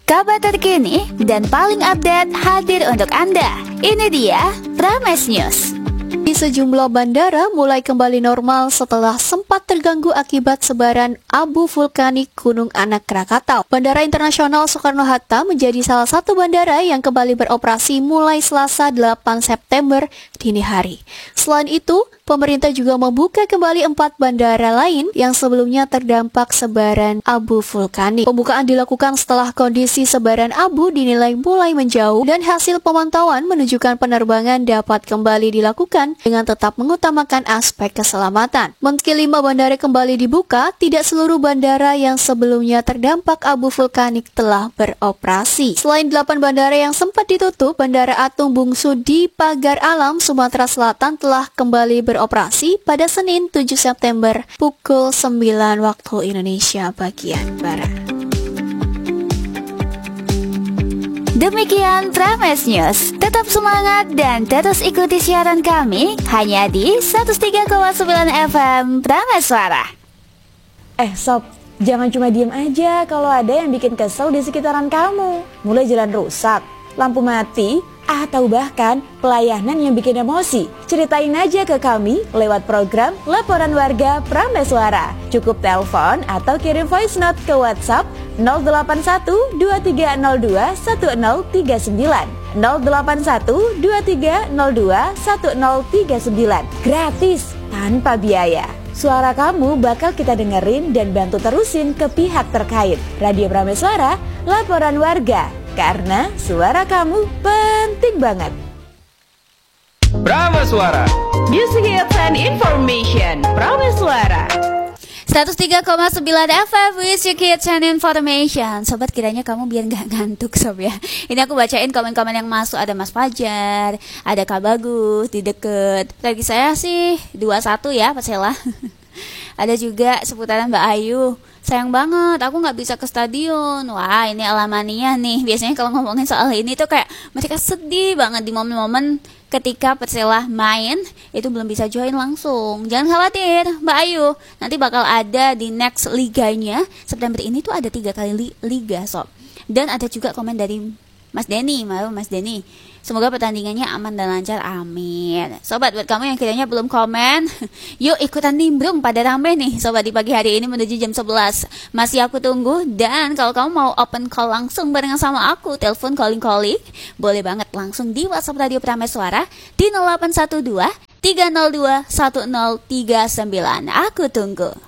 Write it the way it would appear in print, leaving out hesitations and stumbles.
Kabar terkini dan paling update hadir untuk Anda. Ini dia Prames News. Di sejumlah bandara mulai kembali normal setelah sempat terganggu akibat sebaran abu vulkanik Gunung Anak Krakatau. Bandara Internasional Soekarno-Hatta menjadi salah satu bandara yang kembali beroperasi mulai Selasa 8 September dini hari. Selain itu, pemerintah juga membuka kembali 4 bandara lain yang sebelumnya terdampak sebaran abu vulkanik. Pembukaan dilakukan setelah kondisi sebaran abu dinilai mulai menjauh dan hasil pemantauan menunjukkan penerbangan dapat kembali dilakukan dengan tetap mengutamakan aspek keselamatan. Meski 5 bandara kembali dibuka, tidak seluruh bandara yang sebelumnya terdampak abu vulkanik telah beroperasi. Selain 8 bandara yang sempat ditutup, Bandara Atung Bungsu di Pagar Alam, Sumatera Selatan telah kembali beroperasi pada Senin 7 September pukul 9 waktu Indonesia bagian Barat. Demikian Prames News. Tetap semangat dan terus ikuti siaran kami hanya di 103,9 FM Prames Suara. Sob, jangan cuma diem aja kalau ada yang bikin kesel di sekitaran kamu. Mulai jalan rusak, lampu mati, atau bahkan pelayanan yang bikin emosi. Ceritain aja ke kami lewat program Laporan Warga Prames Suara. Cukup telepon atau kirim voice note ke WhatsApp 081 2302 1039 081 2302 1039. Gratis, tanpa biaya. Suara kamu bakal kita dengerin dan bantu terusin ke pihak terkait. Radio Prames Suara, Laporan Warga. Karena suara kamu penting banget. Prames Suara, Music Hits and Information. Prames Suara 103,9 FM with your kids and information. Sobat, kiranya kamu biar gak ngantuk sob ya. Ini aku bacain komen-komen yang masuk. Ada Mas Fajar, ada Kak Bagus di deket. Lagi saya sih 21 ya Pasela. Ada juga seputaran Mbak Ayu. Sayang banget, aku gak bisa ke stadion. Wah, ini Alamania nih. Biasanya kalau ngomongin soal ini tuh kayak mereka sedih banget di momen-momen ketika Persela main itu belum bisa join langsung. Jangan khawatir Mbak Ayu, nanti bakal ada di next liganya. September ini tuh ada 3 kali liga sob. Dan ada juga komen dari Mas Denny, Mas Denny. Semoga pertandingannya aman dan lancar, amin. Sobat, buat kamu yang kiranya belum komen, yuk ikutan nimbrung pada rame nih sobat di pagi hari ini menuju jam 11. Masih aku tunggu. Dan kalau kamu mau open call langsung barengan sama aku, telepon calling, boleh banget langsung di WhatsApp Radio Prames Suara di 0812 302 1039. Aku tunggu.